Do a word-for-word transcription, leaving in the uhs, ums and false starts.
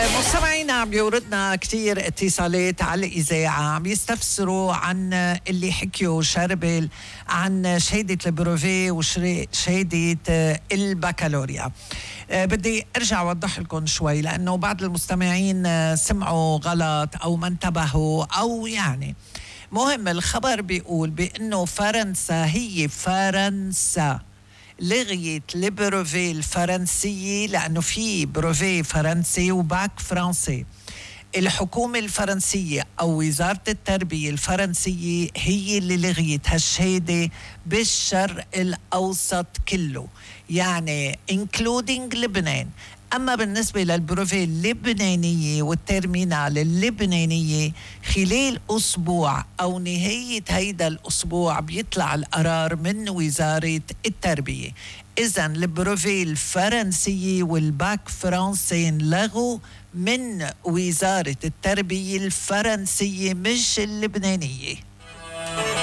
مستمعينا عم بيوردنا كتير اتصالات على الإذاعة، عم يستفسروا عن اللي حكيوا شربل عن شهادة البروفي وشهادة البكالوريا. بدي ارجع اوضح لكم شوي، لانه بعض المستمعين سمعوا غلط او ما انتبهوا، او يعني مهم. الخبر بيقول بانه فرنسا هي فرنسا لغيت البروفي الفرنسية، لأنه في بروفي فرنسي وباك فرنسي. الحكومة الفرنسية أو وزارة التربية الفرنسية هي اللي لغيت هالشهادة بالشرق الأوسط كله، يعني including لبنان. أما بالنسبة للبروفي اللبنانية والترمينال اللبنانية، خلال أسبوع أو نهاية هيدا الأسبوع بيطلع القرار من وزارة التربية. إذن البروفي الفرنسية والباك فرنسي لغوا من وزارة التربية الفرنسية مش اللبنانية.